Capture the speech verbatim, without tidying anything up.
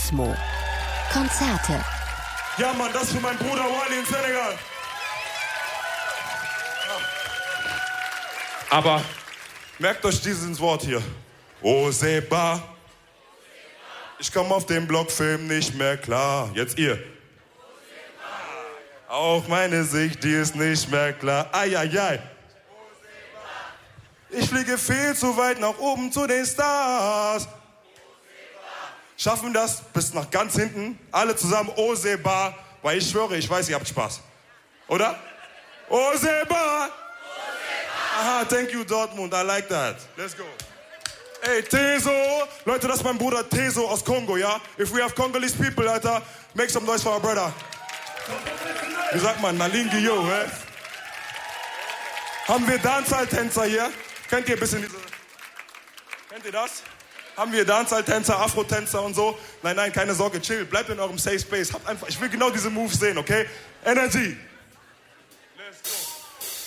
Kosmo. Konzerte. Ja, Mann, das für meinen Bruder Wally in Senegal. Aber merkt euch dieses Wort hier. Oseba. Ich komme auf den Blockfilm nicht mehr klar. Jetzt ihr. Auch meine Sicht, die ist nicht mehr klar. Eieiei. Ich fliege viel zu weit nach oben zu den Stars. Schaffen das bis nach ganz hinten. Alle zusammen Oseba. Weil ich schwöre, ich weiß, ihr habt Spaß. Oder? Oseba. Aha, thank you Dortmund, I like that. Let's go. Ey, Teso. Leute, das ist mein Bruder Teso aus Kongo, ja? If we have Congolese people, Alter, make some noise for our brother. Wie sagt man? Nalingi, yo, hä? Haben wir Dancehall-Tänzer hier? Kennt ihr ein bisschen diese... Kennt ihr das? Haben wir Dancehall-Tänzer, Afro-Tänzer und so? Nein, nein, keine Sorge, chill. Bleibt in eurem Safe Space. Habt einfach... Ich will genau diese Moves sehen, okay? Energy.